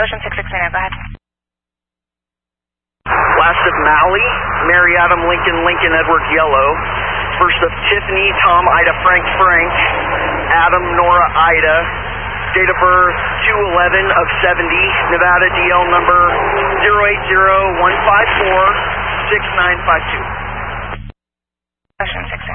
Ocean 669, go ahead. Last of Mally, Mary Adam Lincoln Lincoln Edward Yellow. First of Tiffany Tom Ida Frank Frank Adam Nora Ida. Date of birth 2/11 of 70. Nevada DL number 080-154-6952. Ocean 669.